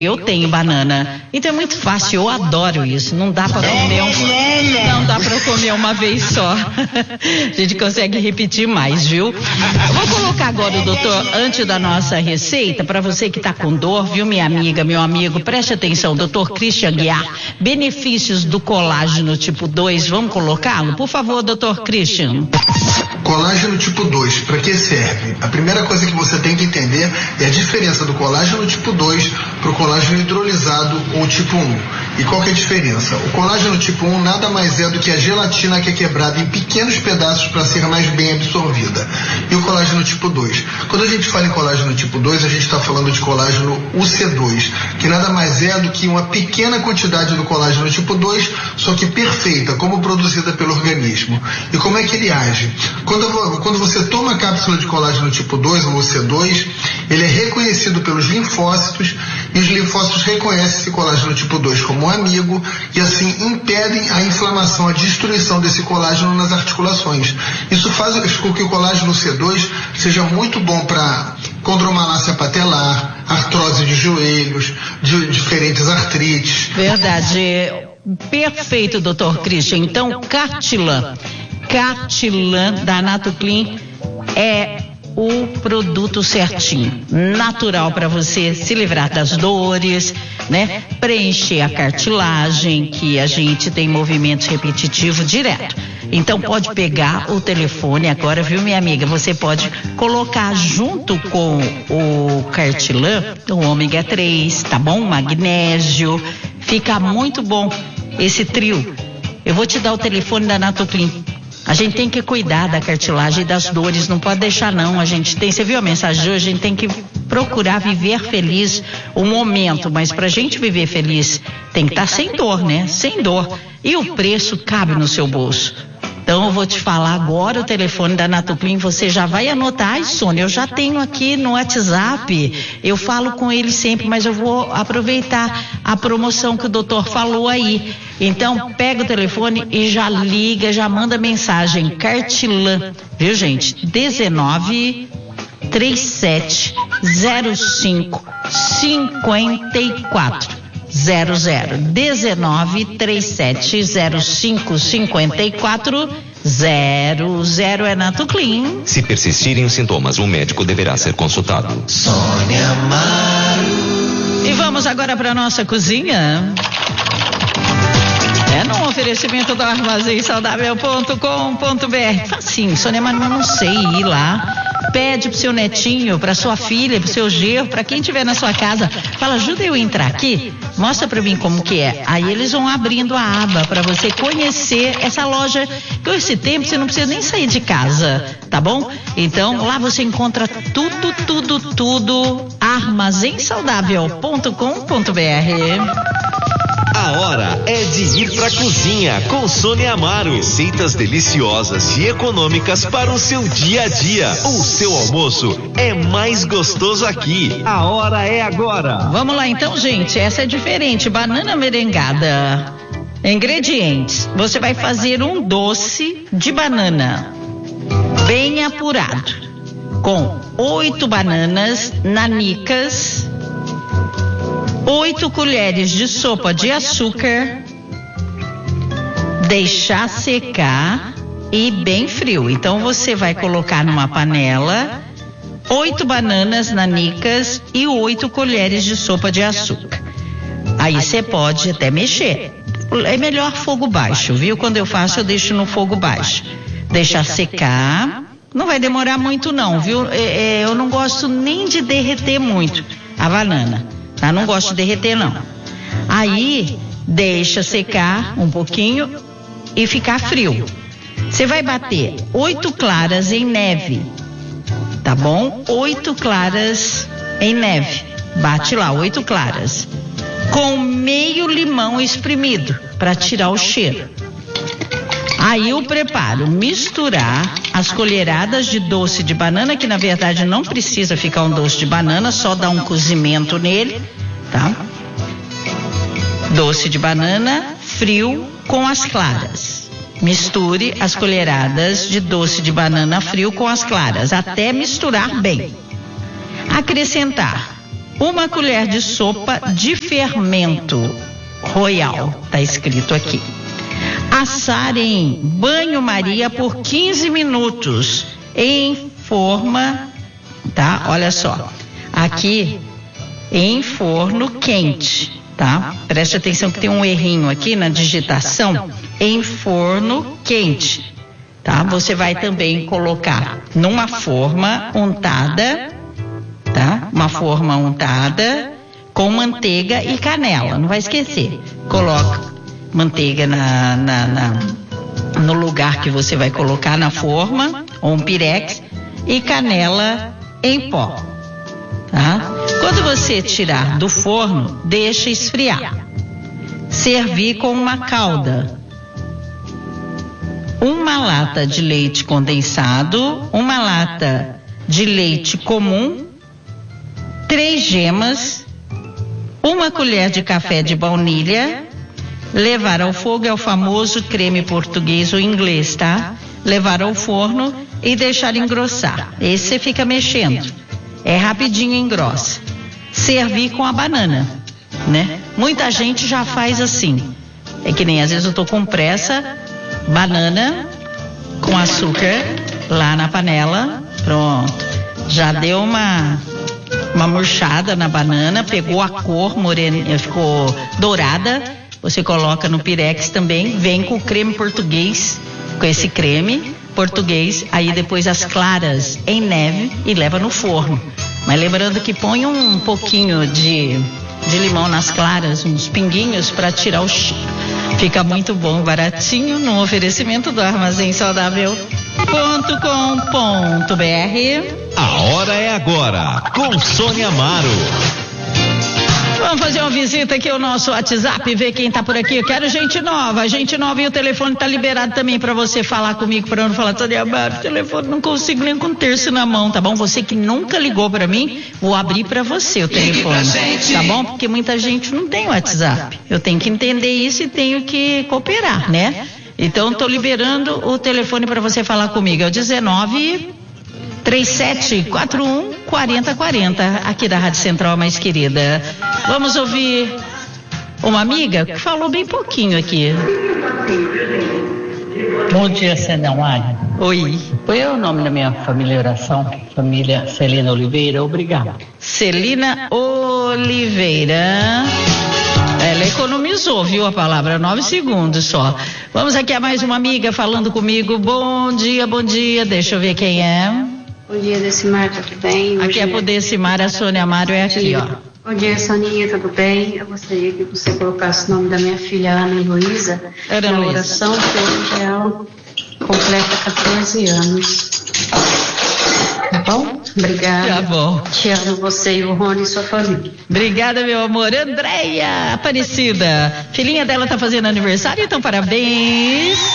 Eu tenho banana, então é muito fácil, eu adoro isso. Não dá para comer uma vez só. A gente consegue repetir mais, viu? Eu vou colocar agora o doutor, antes da nossa receita, para você que está com dor, viu, minha amiga, meu amigo, preste atenção, doutor Christian Guiar, benefícios do colágeno tipo 2, vamos colocá-lo? Por favor, doutor Christian. Colágeno tipo 2, para que serve? A primeira coisa que você tem que entender é a diferença do colágeno tipo 2 para o colágeno hidrolisado ou tipo 1. E qual que é a diferença? O colágeno tipo 1 nada mais é do que a gelatina que é quebrada em pequenos pedaços para ser mais bem absorvida. E o colágeno tipo 2? Quando a gente fala em colágeno tipo 2, a gente está falando de colágeno UC2, que nada mais é do que uma pequena quantidade do colágeno tipo 2, só que perfeita, como produzida pelo organismo. E como é que ele age? Quando você toma a cápsula de colágeno tipo 2, ou C2, ele é reconhecido pelos linfócitos, e os linfócitos reconhecem esse colágeno tipo 2 como um amigo, e assim impedem a inflamação, a destruição desse colágeno nas articulações. Isso faz com que o colágeno C2 seja muito bom para condromalácia patelar, artrose de joelhos, de diferentes artrites. Verdade. Perfeito, doutor Christian. Então, Cartilan da Natoclean é o produto certinho, natural para você se livrar das dores, né? Preencher a cartilagem, que a gente tem movimentos repetitivos direto. Então pode pegar o telefone agora, viu, minha amiga? Você pode colocar junto com o Cartilan, o ômega 3, tá bom? Magnésio, fica muito bom esse trio. Eu vou te dar o telefone da Natoclean. A gente tem que cuidar da cartilagem e das dores, não pode deixar não. Você viu a mensagem de hoje? A gente tem que procurar viver feliz o momento, mas pra gente viver feliz tem que estar sem dor, né? Sem dor. E o preço cabe no seu bolso. Então eu vou te falar agora o telefone da Natoclean, você já vai anotar. Ai, Sônia, eu já tenho aqui no WhatsApp, eu falo com ele sempre, mas eu vou aproveitar a promoção que o doutor falou aí. Então pega o telefone e já liga, já manda mensagem, Cartilan, viu, gente? 19 37 05 54 00 19 37 05 54 00 é Natoclean. Se persistirem os sintomas, o médico deverá ser consultado. Sônia Amaro. E vamos agora para nossa cozinha. É num oferecimento do armazémsaudável.com.br. Facinho, Sônia Amaro, eu não sei ir lá. Pede pro seu netinho, pra sua filha, pro seu genro, pra quem tiver na sua casa. Fala, ajuda eu a entrar aqui, mostra pra mim como que é. Aí eles vão abrindo a aba pra você conhecer essa loja. Com esse tempo você não precisa nem sair de casa, tá bom? Então lá você encontra tudo, armazémsaudável.com.br. A hora é de ir pra cozinha com Sônia Amaro. Receitas deliciosas e econômicas para o seu dia a dia. O seu almoço é mais gostoso aqui. A hora é agora. Vamos lá então, gente. Essa é diferente. Banana merengada. Ingredientes. Você vai fazer um doce de banana bem apurado, com 8 bananas nanicas, 8 colheres de sopa de açúcar, deixar secar e bem frio. Então você vai colocar numa panela 8 bananas nanicas e 8 colheres de sopa de açúcar. Aí você pode até mexer. É melhor fogo baixo, viu? Quando eu faço, eu deixo no fogo baixo. Deixar secar. Não vai demorar muito não, viu? Eu não gosto nem de derreter muito a banana. Tá? Não gosto de derreter não. Aí deixa secar um pouquinho e ficar frio. Você vai bater 8 claras em neve, tá bom? 8 claras em neve. Bate lá 8 claras com meio limão espremido para tirar o cheiro. Aí o preparo, misturar as colheradas de doce de banana, que na verdade não precisa ficar um doce de banana, só dá um cozimento nele, tá? Doce de banana frio com as claras. Misture as colheradas de doce de banana frio com as claras, até misturar bem. Acrescentar 1 colher de sopa de fermento royal, tá escrito aqui. Assar em banho-maria por 15 minutos em forma, tá? Olha só, aqui em forno quente, tá? Preste atenção que tem um errinho aqui na digitação, em forno quente, tá? Você vai também colocar numa forma untada, tá? Uma forma untada com manteiga e canela, não vai esquecer. Coloca manteiga no lugar que você vai colocar na forma, ou um pirex, e canela em pó, tá? Quando você tirar do forno, deixa esfriar. Servir com uma calda. 1 lata de leite condensado, 1 lata de leite comum, 3 gemas, 1 colher de café de baunilha. Levar ao fogo é o famoso creme português ou inglês, tá? Levar ao forno e deixar engrossar. Esse você fica mexendo. É rapidinho engrossa. Servir com a banana, né? Muita gente já faz assim. É que nem às vezes eu tô com pressa, banana com açúcar lá na panela, pronto. Já deu uma murchada na banana, pegou a cor morena, ficou dourada. Você coloca no pirex também, vem com o creme português, com esse creme português, aí depois as claras em neve e leva no forno. Mas lembrando que põe um pouquinho de limão nas claras, uns pinguinhos para tirar o cheiro. Fica muito bom, baratinho, no oferecimento do Armazém Saudável.com.br. A hora é agora, com Sônia Amaro. Vamos fazer uma visita aqui ao nosso WhatsApp, ver quem tá por aqui. Eu quero gente nova e o telefone tá liberado também para você falar comigo, para não falar, Sônia Amaro, o telefone não consigo nem com um terço na mão, tá bom? Você que nunca ligou para mim, vou abrir para você o telefone, tá bom? Porque muita gente não tem WhatsApp. Eu tenho que entender isso e tenho que cooperar, né? Então tô liberando o telefone para você falar comigo, é o 1937414040, aqui da Rádio Central mais querida. Vamos ouvir uma amiga que falou bem pouquinho aqui. Bom dia, Sônia Amaro. Oi. Foi o nome da minha família oração, família Celina Oliveira, obrigado. Celina Oliveira. Ela economizou, viu a palavra, 9 segundos só. Vamos aqui a mais uma amiga falando comigo. Bom dia, deixa eu ver quem é. Bom dia, Decimar, tudo bem? Aqui é pro Decimar, a Sônia Amaro é aqui, ó. Bom dia, Soninha, tudo bem? Eu gostaria que você colocasse o nome da minha filha, Ana Heloísa, na oração, que hoje ela completa 14 anos. Tá bom? Obrigada. Tá bom. Te amo, você e o Rony e sua família. Obrigada, meu amor. Andréia Aparecida, filhinha dela tá fazendo aniversário, então parabéns.